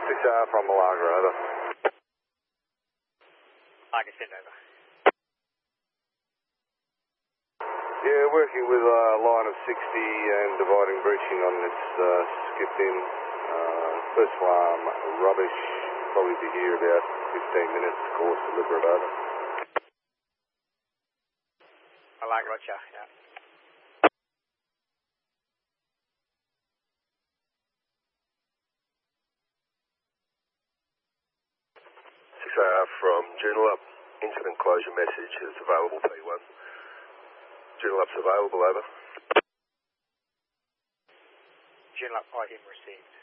6R from Malaga, over. Malaga, send over. Yeah, working with a line of 60 and dividing breaching on this skip in. First one, rubbish. Probably be here about 15 minutes. Course deliberate, over. Malaga, roger, yeah. From Joondalup, incident closure message is available, P1. Joondalup's available, over. Joondalup, item received.